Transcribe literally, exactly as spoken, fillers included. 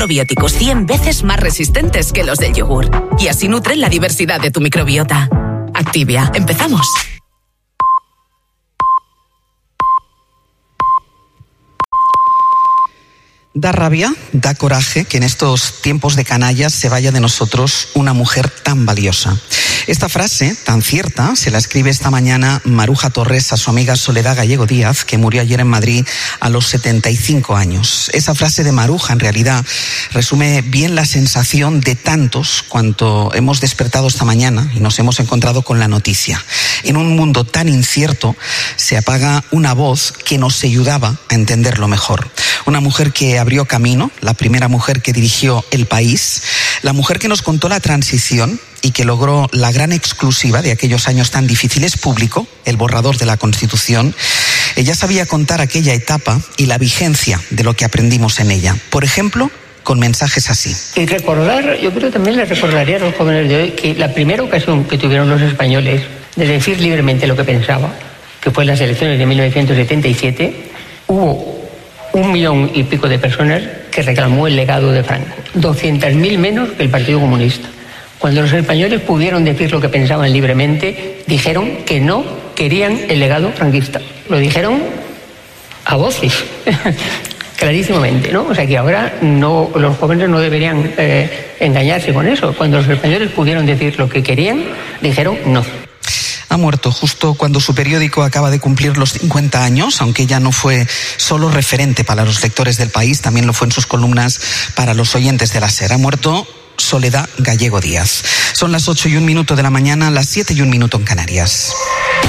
probióticos cien veces más resistentes que los del yogur. Y así nutren la diversidad de tu microbiota. Activia, empezamos. Da rabia, da coraje que en estos tiempos de canallas se vaya de nosotros una mujer tan valiosa. Esta frase, tan cierta, se la escribe esta mañana Maruja Torres a su amiga Soledad Gallego Díaz, que murió ayer en Madrid a los setenta y cinco años. Esa frase de Maruja, en realidad, resume bien la sensación de tantos cuanto hemos despertado esta mañana y nos hemos encontrado con la noticia. En un mundo tan incierto, se apaga una voz que nos ayudaba a entenderlo mejor. Una mujer que abrió camino, la primera mujer que dirigió el país, la mujer que nos contó la transición y que logró la gran exclusiva de aquellos años tan difíciles público, el borrador de la Constitución. Ella sabía contar aquella etapa y la vigencia de lo que aprendimos en ella. Por ejemplo, con mensajes así. Y recordar, yo creo que también les recordaría a los jóvenes de hoy que la primera ocasión que tuvieron los españoles de decir libremente lo que pensaba, que fue en las elecciones de mil novecientos setenta y siete, hubo un millón y pico de personas que reclamó el legado de Franco, doscientas mil menos que el Partido Comunista. Cuando los españoles pudieron decir lo que pensaban libremente, dijeron que no querían el legado franquista. Lo dijeron a voces, clarísimamente, ¿no? O sea que ahora no, los jóvenes no deberían eh, engañarse con eso. Cuando los españoles pudieron decir lo que querían, dijeron no. Ha muerto justo cuando su periódico acaba de cumplir los cincuenta años, aunque ya no fue solo referente para los lectores del país, también lo fue en sus columnas para los oyentes de la SER. Ha muerto Soledad Gallego Díaz. Son las ocho y un minuto de la mañana, las siete y un minuto en Canarias.